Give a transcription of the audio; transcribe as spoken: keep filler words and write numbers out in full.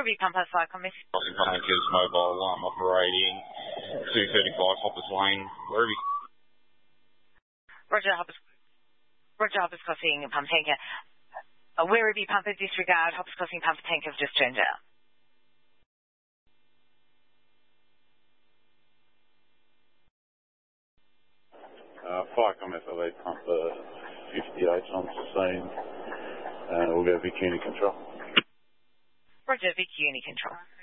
Werribee Pumper, Fire Commiss. Tankers, mobile alarm operating, two thirty-five Hoppers Lane, Werribee. Roger, Hoppers, Roger, Hoppers Crossing, Pump Tanker. A Werribee Pumper, disregard, Hoppers Crossing, Pump Tanker have just turned out. Uh, Fire Comm F L A Pumper fifty-eight on the scene. Uh, we'll go Vic Uni Control. Roger, Vic Uni Control.